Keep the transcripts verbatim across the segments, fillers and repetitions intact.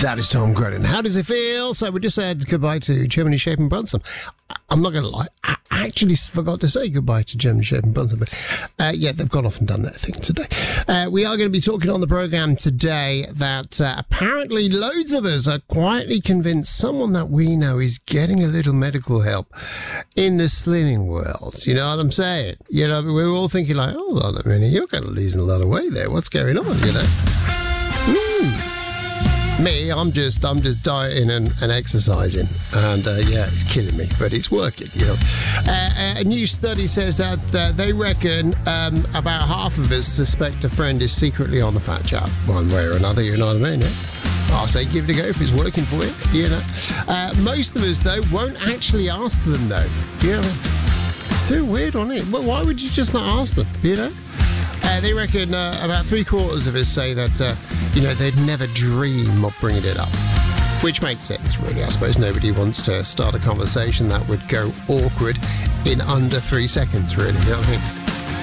That is Tom Grennan. How does it feel? So we just said goodbye to Germany, Shape and Brunson. I'm not going to lie, I actually forgot to say goodbye to Germany, Shape and Brunson. But uh, yeah, they've gone off and done that thing today. Uh, we are going to be talking on the programme today that uh, apparently loads of us are quietly convinced someone that we know is getting a little medical help in the slimming world. You know what I'm saying? You know, we're all thinking like, hold on a minute, you're kind of losing a lot of weight there. What's going on, you know? Mm. Me, I'm just I'm just dieting and, and exercising, and uh, yeah, it's killing me, but it's working, you know. Uh, a new study says that uh, they reckon um, about half of us suspect a friend is secretly on the fat jab, one way or another, you know what I mean, yeah? I'll say give it a go if it's working for you, you know. Uh, most of us, though, won't actually ask them, though, you know. It's so weird, isn't it? Well, why would you just not ask them, you know? Uh, they reckon uh, about three quarters of us say that, uh, you know, they'd never dream of bringing it up. Which makes sense, really. I suppose nobody wants to start a conversation that would go awkward in under three seconds, really. You know what I mean?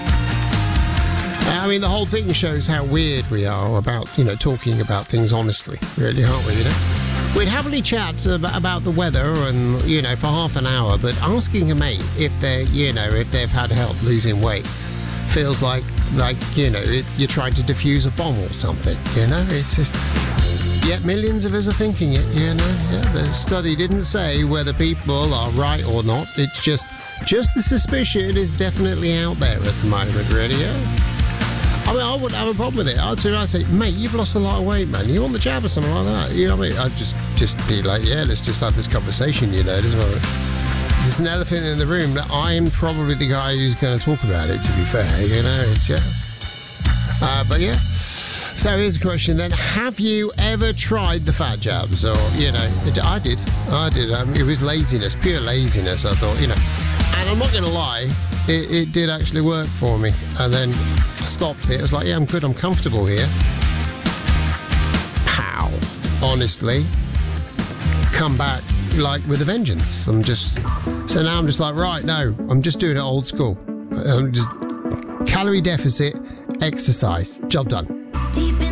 Uh, I mean, the whole thing shows how weird we are about, you know, talking about things honestly, really, aren't we, you know? We'd happily chat about, about the weather and, you know, for half an hour, but asking a mate if they're, you know, if they've had help losing weight feels like, like you know, it, you're trying to defuse a bomb or something, you know? It's just, yet millions of us are thinking it, you know? Yeah, the study didn't say whether people are right or not. It's just, just the suspicion is definitely out there at the moment, really, yeah? I mean, I wouldn't have a problem with it. I'd, I'd say, mate, you've lost a lot of weight, man. You want the jab or something like that? You know what I mean? I'd just, just be like, yeah, let's just have this conversation, you know? This is what There's an elephant in the room that I'm probably the guy who's going to talk about it, to be fair, you know, it's, yeah. Uh, but, yeah. So here's a question then. Have you ever tried the fat jabs? Or, you know, it, I did. I did. Um, it was laziness, pure laziness, I thought, you know. And I'm not going to lie, it, it did actually work for me. And then I stopped it. I was like, yeah, I'm good. I'm comfortable here. Pow. Honestly. Come back. Like with a vengeance. I'm just so now I'm just like, right, no, I'm just doing it old school. I'm just calorie deficit, exercise, job done.